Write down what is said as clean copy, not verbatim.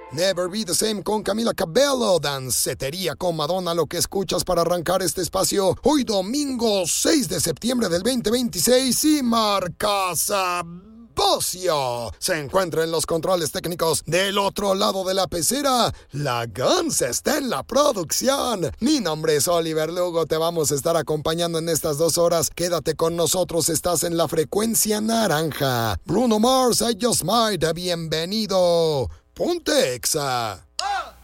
Never Be the Same con Camila Cabello, Dancetería con Madonna, lo que escuchas para arrancar este espacio hoy domingo 6 de septiembre del 2026 y Marca Bocio se encuentra en los controles técnicos. Del otro lado de la pecera, la Guns está en la producción. Mi nombre es Oliver Lugo, te vamos a estar acompañando en estas 2 horas. Quédate con nosotros, estás en la frecuencia naranja. Bruno Mars, I Just Might, bienvenido. Ponte Exa.